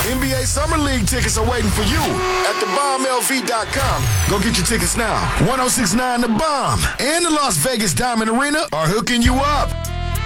NBA Summer League tickets are waiting for you at thebombLV.com. Go get your tickets now. 1069 The Bomb and the Las Vegas Diamond Arena are hooking you up.